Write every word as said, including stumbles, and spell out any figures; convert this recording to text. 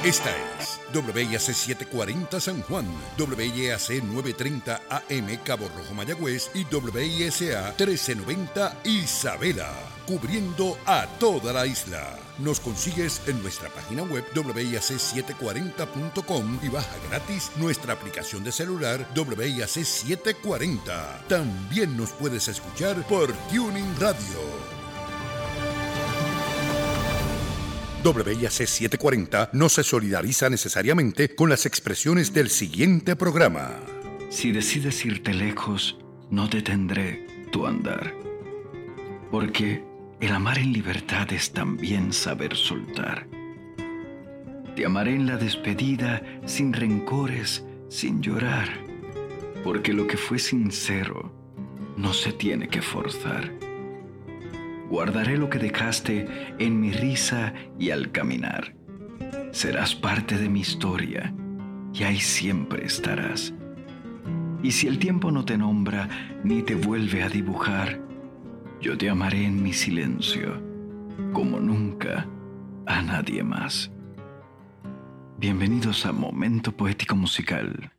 Esta es W I A C setecientos cuarenta San Juan, W I A C novecientos treinta A M Cabo Rojo Mayagüez y W I S A trece noventa Isabela, cubriendo a toda la isla. Nos consigues en nuestra página web W I A C setecientos cuarenta punto com y baja gratis nuestra aplicación de celular W I A C setecientos cuarenta. También nos puedes escuchar por Tuning Radio. W I A C setecientos cuarenta no se solidariza necesariamente con las expresiones del siguiente programa. Si decides irte lejos, no detendré tu andar. Porque el amar en libertad es también saber soltar. Te amaré en la despedida, sin rencores, sin llorar. Porque lo que fue sincero no se tiene que forzar. Guardaré lo que dejaste en mi risa y al caminar. Serás parte de mi historia y ahí siempre estarás. Y si el tiempo no te nombra ni te vuelve a dibujar, yo te amaré en mi silencio como nunca a nadie más. Bienvenidos a Momento Poético Musical.